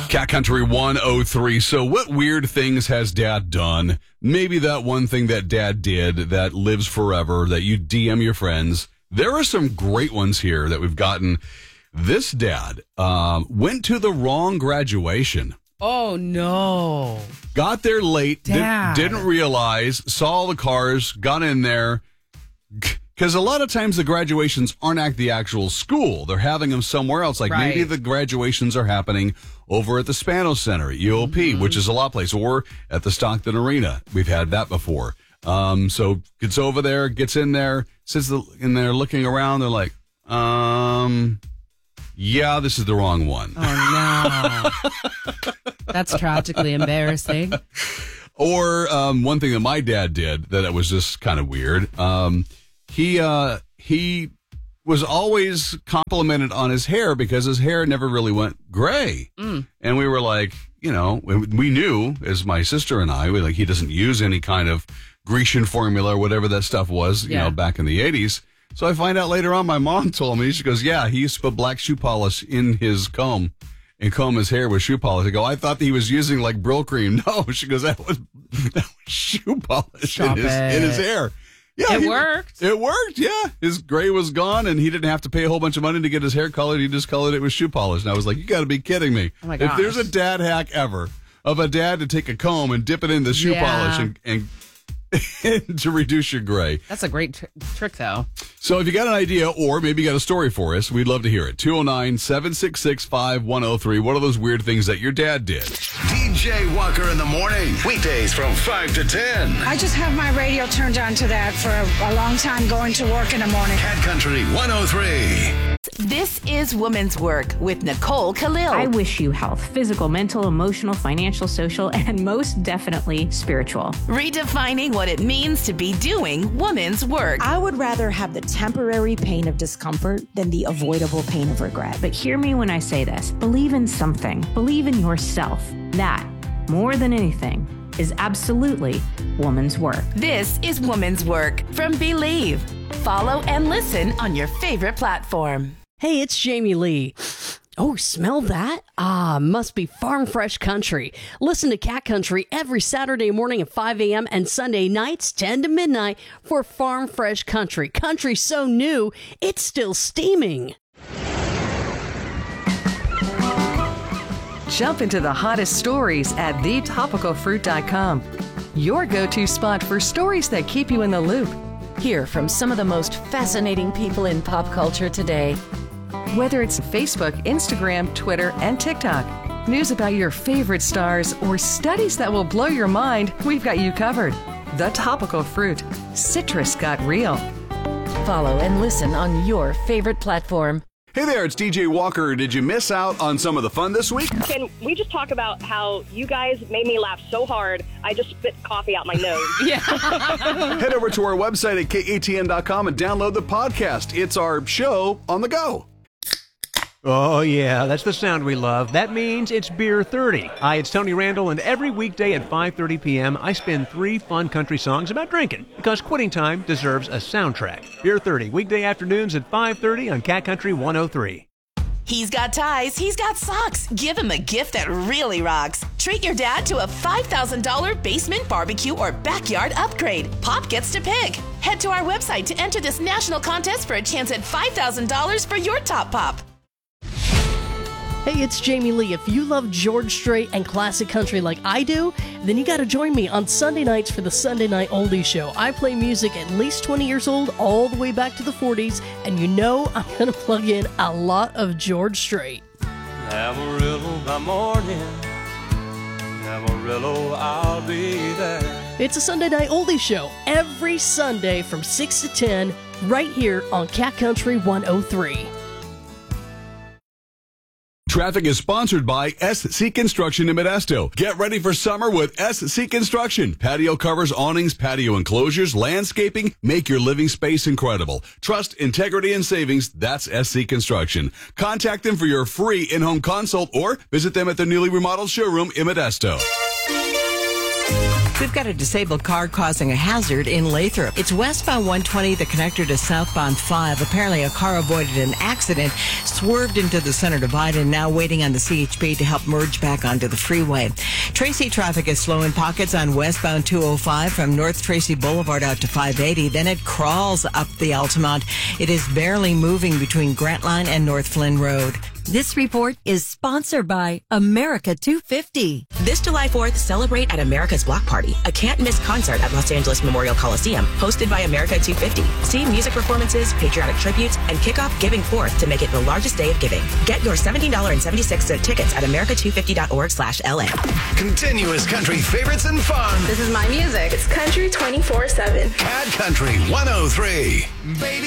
Cat Country 103. So what weird things has Dad done? Maybe that one thing that Dad did that lives forever, that you DM your friends. There are some great ones here that we've gotten. This dad went to the wrong graduation. Oh, no. Got there late, Dad. didn't realize, saw all the cars, got in there. Because a lot of times the graduations aren't at the actual school. They're having them somewhere else. Like maybe the graduations are happening over at the Spano Center, at UOP, which is a lot place, or at the Stockton Arena. We've had that before. So gets over there, gets in there, sits in there looking around. They're like, yeah, this is the wrong one. Oh, no. That's tragically embarrassing. Or one thing that my dad did that was just kind of weird. He was always complimented on his hair because his hair never really went gray. And we were like, you know, we knew, as my sister and I, he doesn't use any kind of Grecian formula or whatever that stuff was, you know, back in the 80s. So I find out later on, my mom told me, she goes, yeah, he used to put black shoe polish in his comb and comb his hair with shoe polish. I go, I thought that he was using like Brill cream. No, she goes, that was shoe polish in his hair. Yeah, it worked. It worked, yeah. His gray was gone, and he didn't have to pay a whole bunch of money to get his hair colored. He just colored it with shoe polish. And I was like, you got to be kidding me. Oh my gosh. If there's a dad hack ever of a dad to take a comb and dip it in the shoe polish and to reduce your gray. That's a great trick, though. So if you got an idea or maybe you got a story for us, we'd love to hear it. 209-766-5103. What are those weird things that your dad did? DJ Walker in the morning. Weekdays from 5 to 10. I just have my radio turned on to that for a long time going to work in the morning. Cat Country 103. This is Woman's Work with Nicole Khalil. I wish you health, physical, mental, emotional, financial, social, and most definitely spiritual. Redefining what it means to be doing woman's work. I would rather have the temporary pain of discomfort than the avoidable pain of regret. But hear me when I say this. Believe in something. Believe in yourself. That, more than anything, is absolutely woman's work. This is Woman's Work from Believe. Follow and listen on your favorite platform. Hey, it's Jamie Lee. Oh, smell that? Ah, must be Farm Fresh Country. Listen to Cat Country every Saturday morning at 5 a.m. and Sunday nights 10 to midnight for Farm Fresh Country. Country so new, it's still steaming. Jump into the hottest stories at thetopicalfruit.com. Your go-to spot for stories that keep you in the loop. Hear from some of the most fascinating people in pop culture today. Whether it's Facebook, Instagram, Twitter, and TikTok, news about your favorite stars, or studies that will blow your mind, we've got you covered. The Topical Fruit. Citrus got real. Follow and listen on your favorite platform. Hey there, it's DJ Walker. Did you miss out on some of the fun this week? Can we just talk about how you guys made me laugh so hard, I just spit coffee out my nose? Head over to our website at katn.com and download the podcast. It's our show on the go. Oh, yeah, that's the sound we love. That means it's Beer 30. Hi, it's Tony Randall, and every weekday at 5:30 p.m., I spin 3 fun country songs about drinking, because quitting time deserves a soundtrack. Beer 30, weekday afternoons at 5:30 on Cat Country 103. He's got ties, he's got socks. Give him a gift that really rocks. Treat your dad to a $5,000 basement barbecue or backyard upgrade. Pop gets to pick. Head to our website to enter this national contest for a chance at $5,000 for your top pop. Hey, it's Jamie Lee. If you love George Strait and classic country like I do, then you got to join me on Sunday nights for the Sunday Night Oldies Show. I play music at least 20 years old, all the way back to the 40s, and you know I'm going to plug in a lot of George Strait. Amarillo by morning, Amarillo, I'll be there. It's a Sunday Night Oldies Show every Sunday from 6 to 10 right here on Cat Country 103. Traffic is sponsored by SC Construction in Modesto. Get ready for summer with SC Construction. Patio covers, awnings, patio enclosures, landscaping. Make your living space incredible. Trust, integrity, and savings. That's SC Construction. Contact them for your free in-home consult or visit them at their newly remodeled showroom in Modesto. We've got a disabled car causing a hazard in Lathrop. It's westbound 120, the connector to southbound 5. Apparently, a car avoided an accident, swerved into the center divide, and now waiting on the CHP to help merge back onto the freeway. Tracy traffic is slow in pockets on westbound 205 from North Tracy Boulevard out to 580. Then it crawls up the Altamont. It is barely moving between Grantline and North Flynn Road. This report is sponsored by America 250. This July 4th, celebrate at America's Block Party, a can't-miss concert at Los Angeles Memorial Coliseum, hosted by America 250. See music performances, patriotic tributes, and kick off Giving Forth to make it the largest day of giving. Get your $17.76 tickets at america250.org/LA. Continuous country favorites and fun. This is my music. It's country 24/7. Cat Country 103. Baby,